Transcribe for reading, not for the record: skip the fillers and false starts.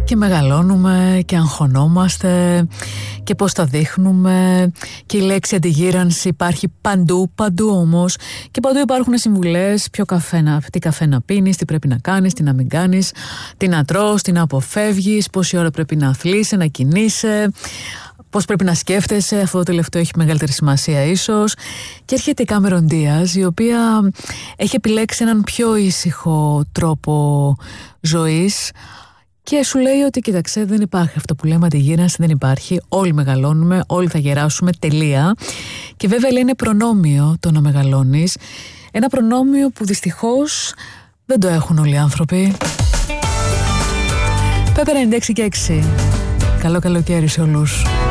Και μεγαλώνουμε και αγχωνόμαστε και πώς τα δείχνουμε και η λέξη αντιγύρανση υπάρχει παντού όμως και παντού υπάρχουν συμβουλές τι καφέ να πίνεις, τι πρέπει να κάνεις, τι να μην κάνεις, τι να τρως, τι να αποφεύγεις, πόση ώρα πρέπει να αθλείσαι, να κινείσαι, πώς πρέπει να σκέφτεσαι. Αυτό το τελευταίο έχει μεγαλύτερη σημασία ίσως. Και έρχεται η Κάμερον Ντίας, η οποία έχει επιλέξει έναν πιο ήσυχο τρόπο ζωής και σου λέει ότι κοίταξε, δεν υπάρχει αυτό που λέμε αντιγύρανση, δεν υπάρχει. Όλοι μεγαλώνουμε, όλοι θα γεράσουμε, τελεία. Και βέβαια λέει είναι προνόμιο το να μεγαλώνεις. Ένα προνόμιο που δυστυχώς δεν το έχουν όλοι οι άνθρωποι. Πέπερα 96 και 6. Καλό καλοκαίρι σε όλους.